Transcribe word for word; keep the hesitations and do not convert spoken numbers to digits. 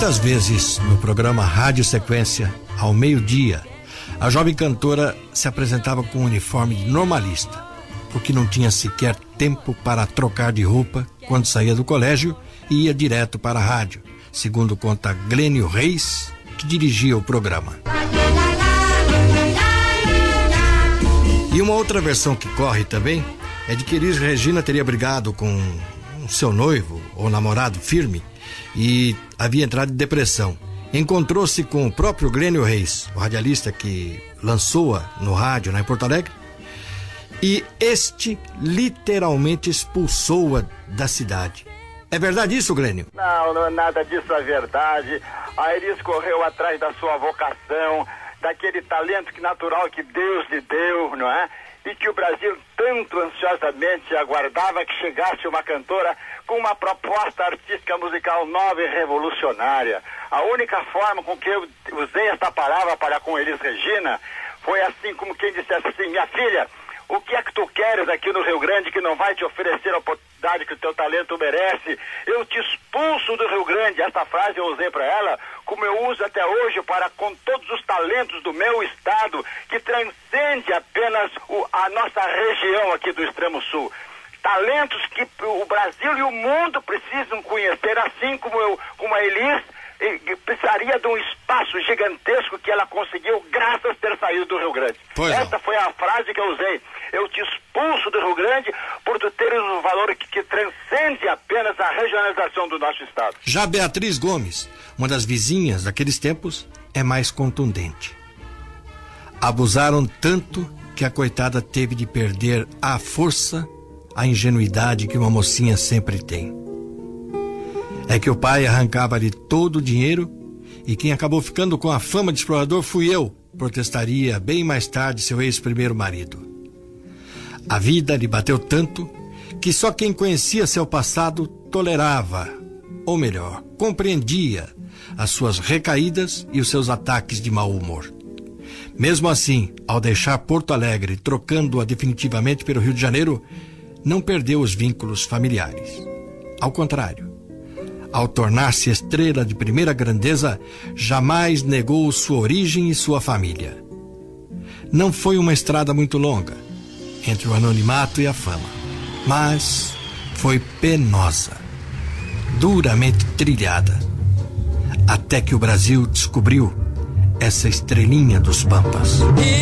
Muitas vezes no programa Rádio Sequência, ao meio-dia, a jovem cantora se apresentava com um uniforme de normalista, porque não tinha sequer tempo para trocar de roupa quando saía do colégio e ia direto para a rádio, segundo conta Glênio Reis, que dirigia o programa. E uma outra versão que corre também é de que Elis Regina teria brigado com seu noivo ou namorado firme e havia entrado em depressão. Encontrou-se com o próprio Glênio Reis, o radialista que lançou-a no rádio lá em Porto Alegre, e este literalmente expulsou-a da cidade. É verdade isso, Glênio? Não, não é nada disso a verdade. A Elis correu atrás da sua vocação, daquele talento que natural que Deus lhe deu, não é? E que o Brasil tanto ansiosamente aguardava que chegasse uma cantora com uma proposta artística musical nova e revolucionária. A única forma com que eu usei esta palavra para com Elis Regina foi assim como quem dissesse assim: minha filha, o que é que tu queres aqui no Rio Grande que não vai te oferecer a oportunidade que o teu talento merece? Eu te expulso do Rio Grande. Essa frase eu usei para ela, como eu uso até hoje para com todos os talentos do meu estado, que transcende apenas o, a nossa região aqui do Extremo Sul. Talentos que o Brasil e o mundo precisam conhecer, assim como, eu, como a Elis e precisaria de um espaço gigantesco que ela conseguiu graças a ter saído do Rio Grande. Pois Essa não. foi a frase que eu usei. Eu te expulso do Rio Grande por tu teres um valor que, que transcende apenas a regionalização do nosso estado. Já Beatriz Gomes, uma das vizinhas daqueles tempos, é mais contundente. Abusaram tanto que a coitada teve de perder a força, a ingenuidade que uma mocinha sempre tem. É que o pai arrancava-lhe todo o dinheiro e quem acabou ficando com a fama de explorador fui eu, protestaria bem mais tarde seu ex-primeiro marido. A vida lhe bateu tanto que só quem conhecia seu passado tolerava, ou melhor, compreendia as suas recaídas e os seus ataques de mau humor. Mesmo assim, ao deixar Porto Alegre, trocando-a definitivamente pelo Rio de Janeiro, não perdeu os vínculos familiares. Ao contrário, ao tornar-se estrela de primeira grandeza, jamais negou sua origem e sua família. Não foi uma estrada muito longa, entre o anonimato e a fama, mas foi penosa, duramente trilhada, até que o Brasil descobriu essa estrelinha dos Pampas.